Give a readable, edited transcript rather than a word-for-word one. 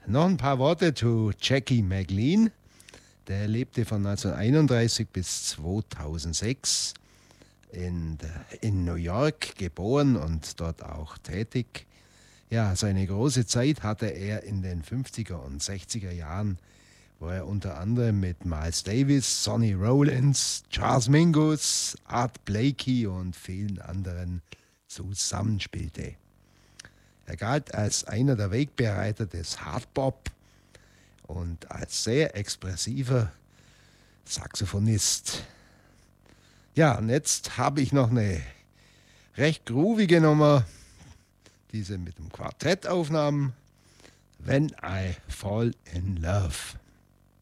Noch ein paar Worte zu Jackie McLean. Der lebte von 1931 bis 2006 in New York, geboren und dort auch tätig. Ja, seine große Zeit hatte er in den 50er und 60er Jahren, wo er unter anderem mit Miles Davis, Sonny Rollins, Charles Mingus, Art Blakey und vielen anderen zusammenspielte. Er galt als einer der Wegbereiter des Hardbop und als sehr expressiver Saxophonist. Ja, und jetzt habe ich noch eine recht groovige Nummer, diese mit dem Quartettaufnahmen, When I Fall in Love.